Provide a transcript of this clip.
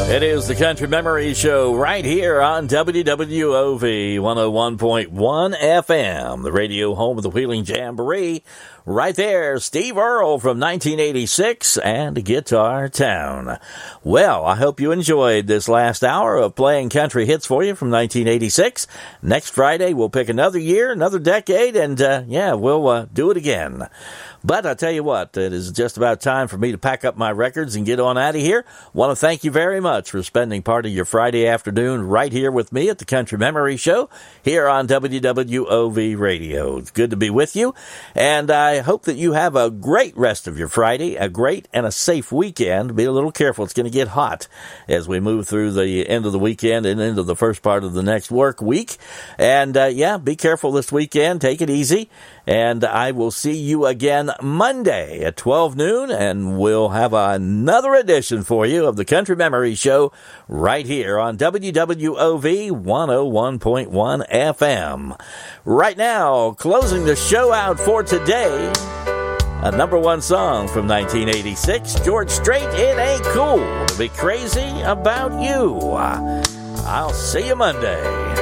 It is the Country Memory Show right here on WWOV 101.1 FM, the radio home of the Wheeling Jamboree. Right there, Steve Earle from 1986 and Guitar Town. Well, I hope you enjoyed this last hour of playing country hits for you from 1986. Next Friday, we'll pick another year, another decade, and we'll do it again. But I tell you what, it is just about time for me to pack up my records and get on out of here. Want to thank you very much for spending part of your Friday afternoon right here with me at the Country Memory Show here on WWOV Radio. It's good to be with you, and I hope that you have a great rest of your Friday, a great and a safe weekend. Be a little careful. It's going to get hot as we move through the end of the weekend and into the first part of the next work week. And, be careful this weekend. Take it easy. And I will see you again Monday at 12 noon, and we'll have another edition for you of the Country Memory Show right here on WWOV 101.1 FM. Right now, closing the show out for today, a number one song from 1986, George Strait, It Ain't Cool to Be Crazy About You. I'll see you Monday.